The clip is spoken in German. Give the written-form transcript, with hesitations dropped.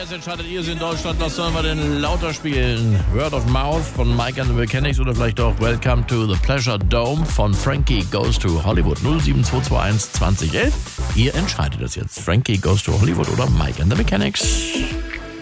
Jetzt entscheidet ihr es in Deutschland, was sollen wir denn lauter spielen? Word of Mouth von Mike and the Mechanics oder vielleicht auch Welcome to the Pleasure Dome von Frankie Goes to Hollywood 07221 2011. Ihr entscheidet es jetzt. Frankie Goes to Hollywood oder Mike and the Mechanics.